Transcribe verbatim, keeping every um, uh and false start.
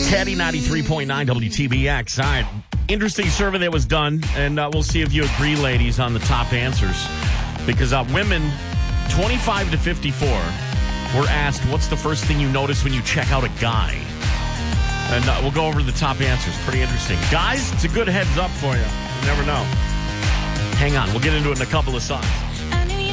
Teddy ninety-three point nine W T B X. All right. Interesting survey that was done, and uh, we'll see if you agree, ladies, on the top answers. Because uh, women, twenty-five to fifty-four, were asked, what's the first thing you notice when you check out a guy? And uh, we'll go over the top answers. Pretty interesting. Guys, it's a good heads up for you. You never know. Hang on. We'll get into it in a couple of songs.